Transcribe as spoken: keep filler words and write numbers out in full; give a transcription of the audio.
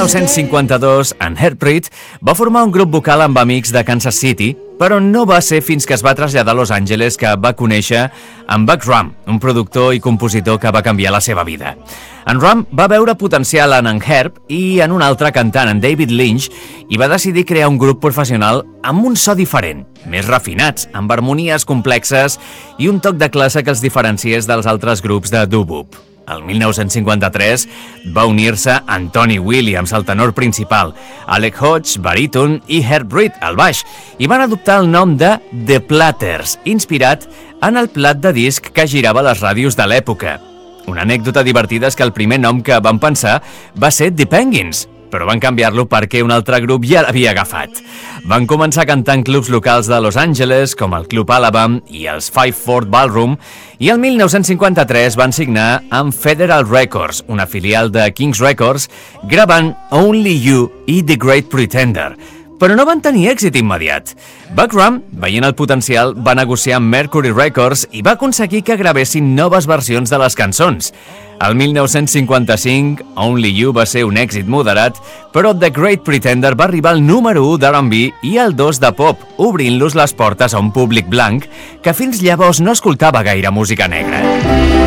nou-cents cinquanta-dos, en Heartbreed va formar un grup vocal amb amics de Kansas City, però no va ser fins que es va traslladar a Los Angeles que va conèixer en Buck Rum, un productor i compositor que va canviar la seva vida. En Rum va veure potencial en en Herb i en un altre cantant, en David Lynch, i va decidir crear un grup professional amb un so diferent, més refinats, amb harmonies complexes i un toc de classe que els diferenciés dels altres grups de doo-wop. El mil nou-cents cinquanta-tres va unir-se en Tony Williams, el tenor principal, Alec Hodge, baríton, i Herb Reed, al baix, i van adoptar el nom de The Platters, inspirat en el plat de disc que girava a les ràdios de l'època. Una anècdota divertida és que el primer nom que van pensar va ser The Penguins, però van canviar-lo perquè un altre grup ja l'havia agafat. Van començar a cantar en clubs locals de Los Angeles, com el Club Alabama i els Five Fort Ballroom, i el mil nou-cents cinquanta-tres van signar amb Federal Records, una filial de Kings Records, gravant Only You i The Great Pretender. Però no van tenir èxit immediat. Buck Rum, veient el potencial, va negociar amb Mercury Records i va aconseguir que gravessin noves versions de les cançons. El mil nou-cents cinquanta-cinc, Only You va ser un èxit moderat, però The Great Pretender va arribar al número u d'R and B i al dos de pop, obrint-los les portes a un públic blanc que fins llavors no escoltava gaire música negra.